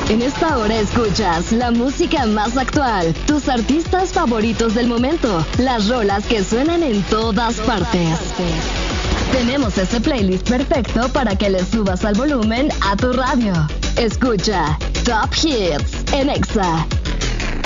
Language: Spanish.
En esta hora escuchas la música más actual, tus artistas favoritos del momento, las rolas que suenan en todas partes. Tenemos este playlist perfecto para que le subas al volumen a tu radio. Escucha Top Hits en Exa.